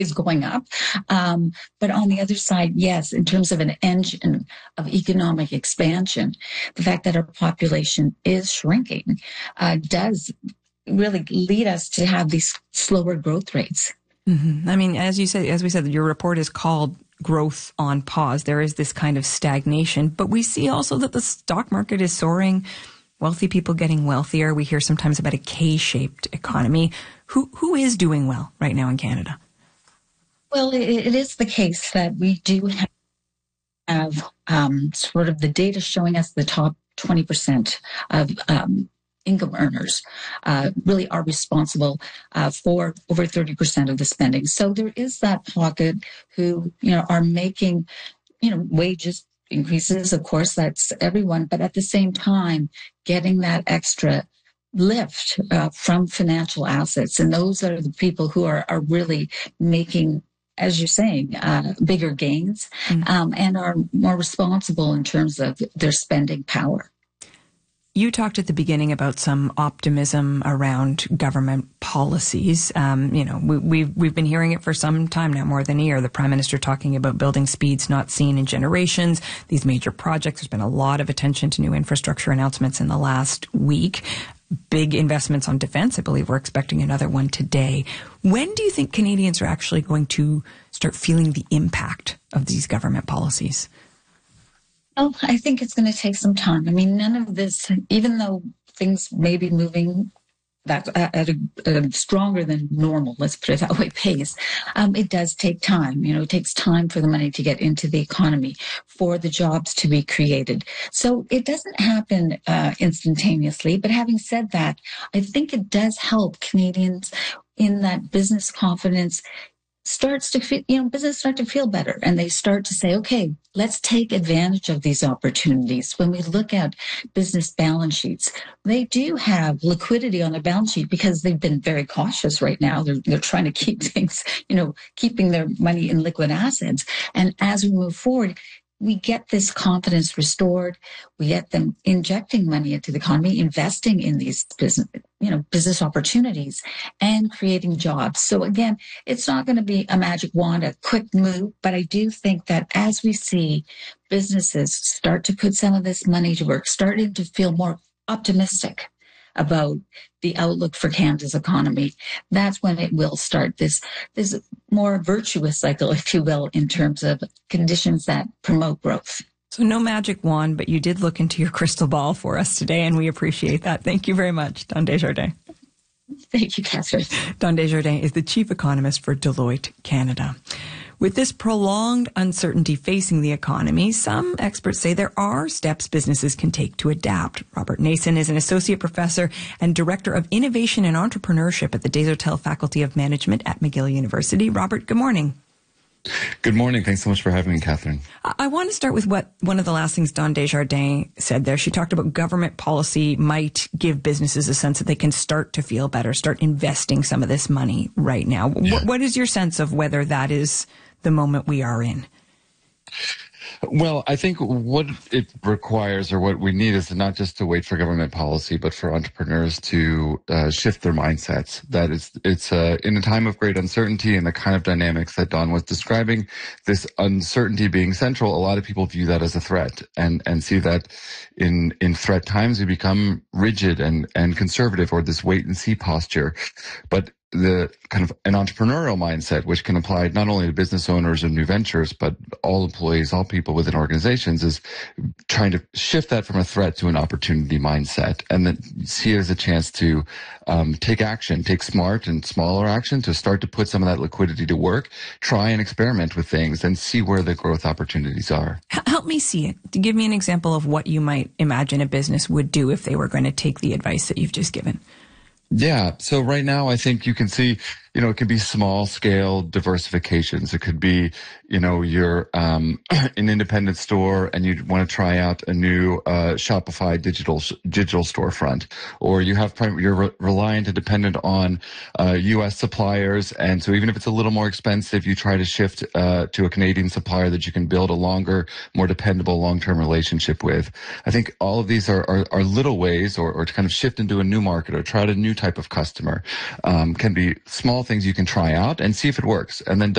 is going up. But on the other side, yes, in terms of an engine of economic expansion, the fact that our population is shrinking does really lead us to have these slower growth rates. Mm-hmm. I mean, as we said, your report is called Growth on Pause. There is this kind of stagnation, but we see also that the stock market is soaring, wealthy people getting wealthier. We hear sometimes about a K-shaped economy. Who is doing well right now in Canada? Well, it is the case that we do have sort of the data showing us the top 20% of income earners really are responsible for over 30% of the spending. So there is that pocket who, are making, wages increases. Of course, that's everyone. But at the same time, getting that extra lift from financial assets. And those are the people who are really making, as you're saying, bigger gains and are more responsible in terms of their spending power. You talked at the beginning about some optimism around government policies. We've been hearing it for some time now, more than a year. The Prime Minister talking about building speeds not seen in generations, these major projects. There's been a lot of attention to new infrastructure announcements in the last week. Big investments on defense. I believe we're expecting another one today. When do you think Canadians are actually going to start feeling the impact of these government policies? Oh, I think it's going to take some time. I mean, none of this, even though things may be moving at a stronger than normal, let's put it that way, pace, it does take time. It takes time for the money to get into the economy, for the jobs to be created. So it doesn't happen instantaneously. But having said that, I think it does help Canadians in that business confidence starts to feel, business start to feel better, and they start to say, okay, let's take advantage of these opportunities. When we look at business balance sheets, they do have liquidity on their balance sheet because they've been very cautious right now. They're trying to keep things, keeping their money in liquid assets. And as we move forward, we get this confidence restored. We get them injecting money into the economy, investing in these business opportunities and creating jobs. So again, it's not going to be a magic wand, a quick move, but I do think that as we see businesses start to put some of this money to work, starting to feel more optimistic about the outlook for Canada's economy, that's when it will start this more virtuous cycle, if you will, in terms of conditions that promote growth. So no magic wand, but you did look into your crystal ball for us today, and we appreciate that. Thank you very much, Dawn Desjardins. Thank you, Catherine. Dawn Desjardins is the chief economist for Deloitte Canada. With this prolonged uncertainty facing the economy, some experts say there are steps businesses can take to adapt. Robert Nason is an associate professor and director of innovation and entrepreneurship at the Desautels Faculty of Management at McGill University. Robert, good morning. Good morning. Thanks so much for having me, Catherine. I want to start with one of the last things Dawn Desjardins said there. She talked about government policy might give businesses a sense that they can start to feel better, start investing some of this money right now. Yeah. What is your sense of whether that is the moment we are in? Well, I think what it requires, or what we need, is not just to wait for government policy, but for entrepreneurs to shift their mindsets. That it's in a time of great uncertainty and the kind of dynamics that Dawn was describing, this uncertainty being central, a lot of people view that as a threat and see that in threat times we become rigid and conservative, or this wait and see posture. But the kind of an entrepreneurial mindset, which can apply not only to business owners and new ventures, but all employees, all people within organizations, is trying to shift that from a threat to an opportunity mindset, and then see it as a chance to take action, take smart and smaller action to start to put some of that liquidity to work, try and experiment with things and see where the growth opportunities are. Help me see it. Give me an example of what you might imagine a business would do if they were going to take the advice that you've just given. Yeah. So right now, I think you can see, it could be small scale diversifications. It could be, you're an independent store and you want to try out a new Shopify digital storefront, or you're reliant and dependent on U.S. suppliers, and so even if it's a little more expensive, you try to shift to a Canadian supplier that you can build a longer, more dependable, long-term relationship with. I think all of these are little ways, or to kind of shift into a new market or try out a new type of customer. Can be small things you can try out and see if it works, and then